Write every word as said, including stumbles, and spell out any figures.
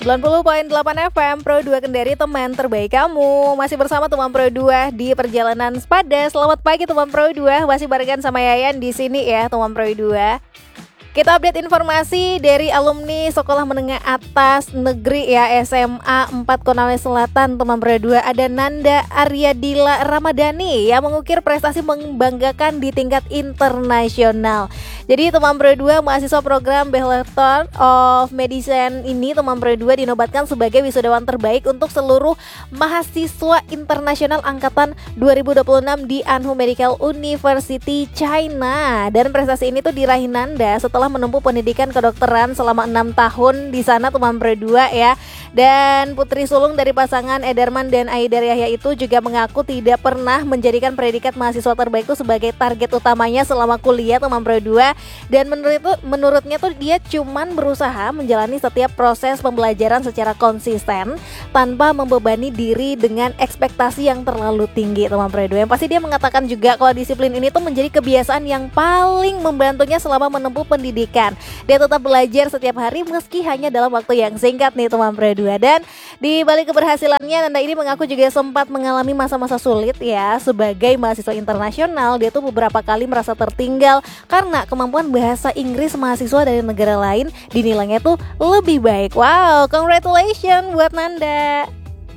sembilan puluh koma delapan F M Pro dua Kendari, teman terbaik kamu. Masih bersama teman Pro dua di perjalanan sepada. Selamat pagi teman Pro dua. Masih barengan sama Yayan di sini ya teman Pro dua. Kita update informasi dari alumni Sekolah Menengah Atas Negeri ya S M A empat Konawe Selatan teman Pro dua. Ada Nanda Aryadila Ramadhani yang mengukir prestasi membanggakan di tingkat internasional. Jadi teman Pro dua, mahasiswa program Bachelor of Medicine ini teman Pro dua dinobatkan sebagai wisudawan terbaik untuk seluruh mahasiswa internasional angkatan dua ribu dua puluh enam di Anhui Medical University China. Dan prestasi ini tuh diraih Nanda setelah menempuh pendidikan kedokteran selama enam tahun di sana teman Pro dua ya. Dan putri sulung dari pasangan Ederman dan Aidar Yahya itu juga mengaku tidak pernah menjadikan predikat mahasiswa terbaik itu sebagai target utamanya selama kuliah teman Pro dua. Dan menurut itu, menurutnya tuh dia cuman berusaha menjalani setiap proses pembelajaran secara konsisten tanpa membebani diri dengan ekspektasi yang terlalu tinggi teman Pro dua. Yang pasti dia mengatakan juga kalau disiplin ini tuh menjadi kebiasaan yang paling membantunya selama menempuh pendidikan. Dia tetap belajar setiap hari meski hanya dalam waktu yang singkat nih teman Pro dua. Dan di balik keberhasilannya, Nanda ini mengaku juga sempat mengalami masa-masa sulit ya sebagai mahasiswa internasional. Dia tuh beberapa kali merasa tertinggal karena kemampuan bahasa Inggris mahasiswa dari negara lain dinilainya tuh lebih baik. Wow, congratulations buat Nanda.